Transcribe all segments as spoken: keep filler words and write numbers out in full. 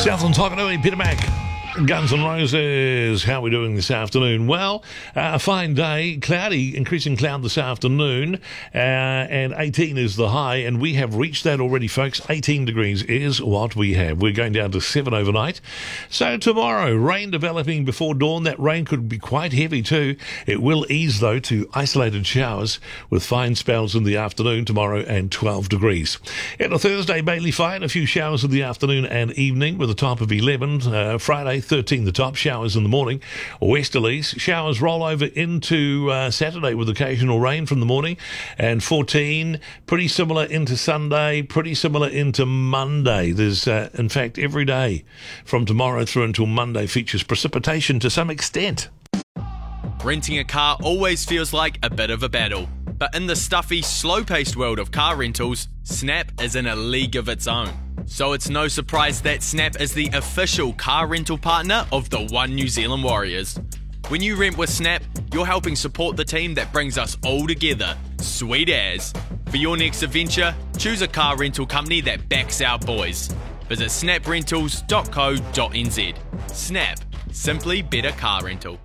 Southland Tokanui, Peter Mac, Guns N' Roses. How are we doing this afternoon? Well, uh, a fine day, cloudy, increasing cloud this afternoon, uh, and eighteen is the high, and we have reached that already, folks. eighteen degrees is what we have. We're going down to seven overnight. So tomorrow, rain developing before dawn. That rain could be quite heavy too. It will ease, though, to isolated showers with fine spells in the afternoon tomorrow and twelve degrees. And a Thursday, mainly fine, a few showers in the afternoon and evening with a top of eleven. Uh, Friday, thirteen the top, showers in the morning, westerlies. Showers roll over into uh, Saturday with occasional rain from the morning, and fourteen, pretty similar into Sunday, pretty similar into Monday. There's, uh, in fact, every day from tomorrow through until Monday features precipitation to some extent. Renting a car always feels like a bit of a battle, but in the stuffy, slow-paced world of car rentals, Snap is in a league of its own. So it's no surprise that Snap is the official car rental partner of the One New Zealand Warriors. When you rent with Snap, you're helping support the team that brings us all together. Sweet as. For your next adventure, choose a car rental company that backs our boys. Visit snap rentals dot co dot n z. Snap. Simply better car rental.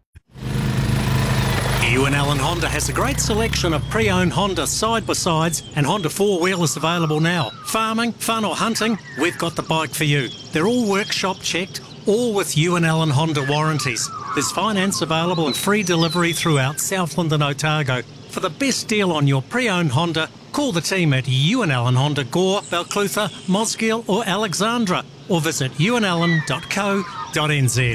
Ewan Allen Honda has a great selection of pre-owned Honda side-by-sides and Honda four-wheelers available now. Farming, fun or hunting, we've got the bike for you. They're all workshop checked, all with Ewan Allen Honda warranties. There's finance available and free delivery throughout Southland and Otago. For the best deal on your pre-owned Honda, call the team at Ewan Allen Honda Gore, Balclutha, Mosgiel or Alexandra, or visit ewan allen dot co dot n z.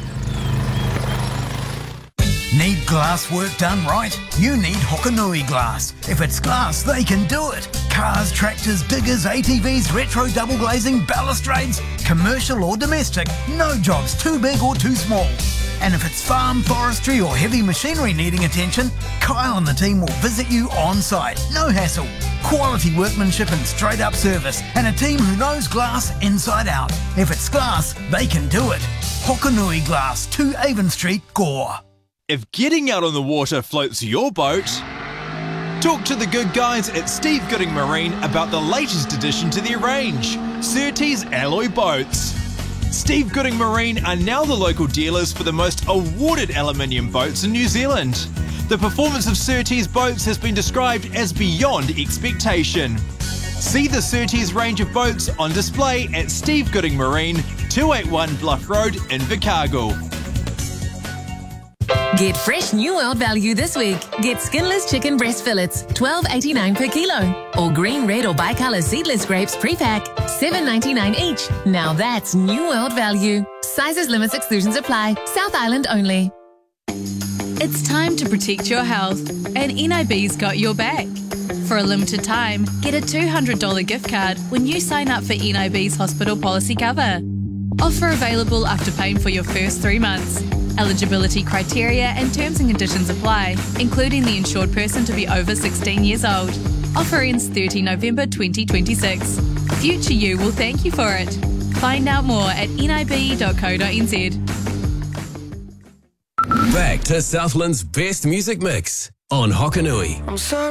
Need glass work done right? You need Hokanui Glass. If it's glass, they can do it. Cars, tractors, diggers, A T Vs, retro double glazing, balustrades, commercial or domestic, no job's too big or too small. And if it's farm, forestry or heavy machinery needing attention, Kyle and the team will visit you on site. No hassle. Quality workmanship and straight up service, and a team who knows glass inside out. If it's glass, they can do it. Hokanui Glass, two Avon Street, Gore. If getting out on the water floats your boat, talk to the good guys at Steve Gooding Marine about the latest addition to their range, Surtees Alloy Boats. Steve Gooding Marine are now the local dealers for the most awarded aluminium boats in New Zealand. The performance of Surtees boats has been described as beyond expectation. See the Surtees range of boats on display at Steve Gooding Marine, two eighty-one Bluff Road in Invercargill. Get fresh New World value this week. Get skinless chicken breast fillets, twelve eighty-nine per kilo. Or green, red or bicolour seedless grapes pre-pack, seven ninety-nine each. Now that's New World value. Sizes, limits, exclusions apply. South Island only. It's time to protect your health, and N I B's got your back. For a limited time, get a two hundred dollars gift card when you sign up for N I B's hospital policy cover. Offer available after paying for your first three months. Eligibility criteria and terms and conditions apply, including the insured person to be over sixteen years old. Offer ends thirtieth November twenty twenty-six. Future you will thank you for it. Find out more at n i b dot co dot n z. Back to Southland's best music mix on Hokanui.